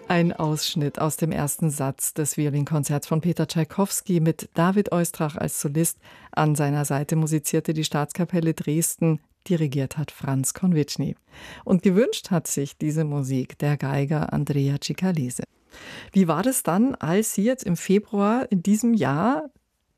Ein Ausschnitt aus dem ersten Satz des Violinkonzerts von Peter Tschaikowski mit David Oistrakh als Solist. An seiner Seite musizierte die Staatskapelle Dresden. Dirigiert hat Franz Konwitschny. Und gewünscht hat sich diese Musik der Geiger Andrea Cicalese. Wie war das dann, als Sie jetzt im Februar in diesem Jahr